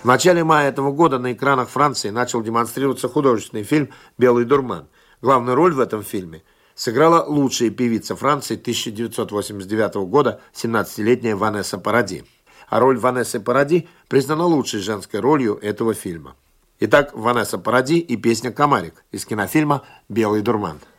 начале мая этого года на экранах Франции начал демонстрироваться художественный фильм «Белый дурман». Главную роль в этом фильме сыграла лучшая певица Франции 1989 года, 17-летняя Ванесса Паради. А роль Ванессы Паради признана лучшей женской ролью этого фильма. Итак, Ванесса Паради и песня «Комарик» из кинофильма «Белый дурман».